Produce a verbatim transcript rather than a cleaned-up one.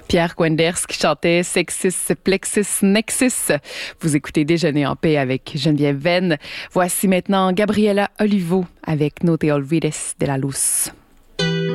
Pierre Quenders qui chantait Sexis, Plexis, Nexis. Vous écoutez Déjeuner en paix avec Geneviève Venn. Voici maintenant Gabriela Olivo avec No te olvides de la luz.